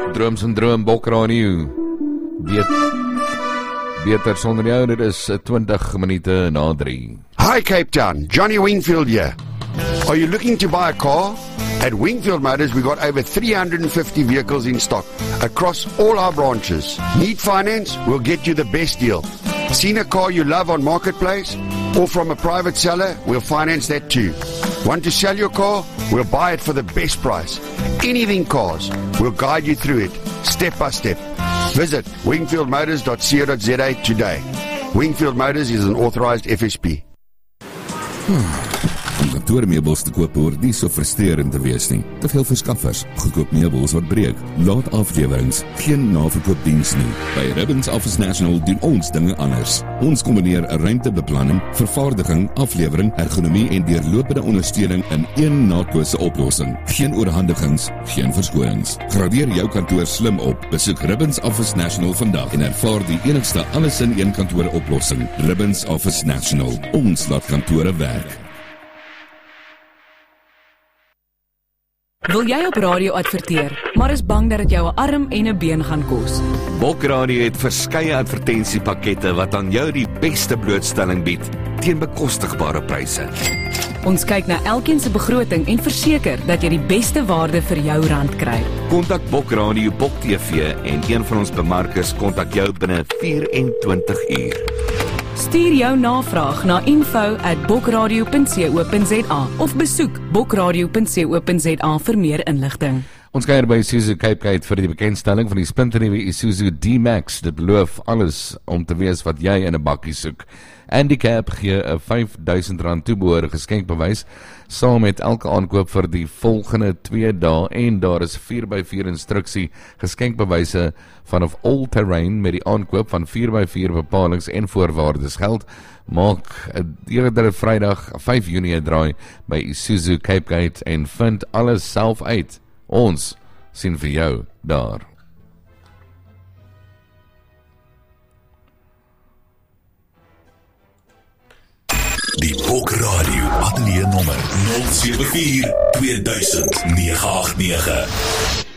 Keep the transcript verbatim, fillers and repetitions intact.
Droom syndroom, Bokradio. Bet, beter sonder jou, dit is twintig minute na drie. Hi Cape Town, Johnny Wingfield here. Are you looking to buy a car? At Wingfield Motors, we got over three hundred fifty vehicles in stock across all our branches. Need finance? We'll get you the best deal. Seen a car you love on Marketplace? Or from a private seller? We'll finance that too. Want to sell your car? We'll buy it for the best price. Anything cars, we'll guide you through it, step by step. Visit wingfield motors dot co dot za today. Wingfield Motors is an authorized F S P. Om kantoormeubels te koop hoort nie so frustrerend te wees nie. Te veel verskaffers, goedkoop meubels wat breek, laat aflewerings, geen naverkoopdiens nie. By Ribbons Office National doen ons dinge anders. Ons kombineer ruimtebeplanning, vervaardiging, aflewering, ergonomie en deurlopende ondersteuning in een naadlose oplossing. Geen oorhandigings, geen verskonings. Gradeer jou kantoor slim op. Besoek Ribbons Office National vandag en ervaar die enigste alles in een kantoor oplossing. Ribbons Office National. Ons laat kantore werk. Wil jy op radio adverteer, maar is bang dat dit jou 'n arm en 'n been gaan kos? Bokradio het verskeie advertensiepakkette wat aan jou die beste blootstelling bied teen bekostigbare pryse. Ons kyk na elkeen se begroting en verseker dat jy die beste waarde vir jou rand kry. Kontak Bokradio Bok T V en een van ons bemarkers kontak jou binne vyf en twintig uur. Stuur jou navraag na info at bokradio punt co punt za of besoek bokradio punt co punt za vir meer inligting. Ons kuier by Isuzu Cape Gate vir die bekendstelling van die splinternuwe Isuzu D-Max. Dit beloof alles om te wees wat jy in 'n bakkie soek. Handicap gee 'n vyf duisend rand toebehore geskenkbewys saam met elke aankoop vir die volgende twee dae en daar is vier by vier instruksie geskenkbewyse vanaf All Terrain met die aankoop van vier by vier bepalings en voorwaardes geld. Maak eerder Vrydag vyf Junie 'n draai by Isuzu Cape Gate en vind alles self uit. Ons sien vir jou daar. Die Bokradio Ateljee nommer nul sewe vier twee duisend nege agt nege.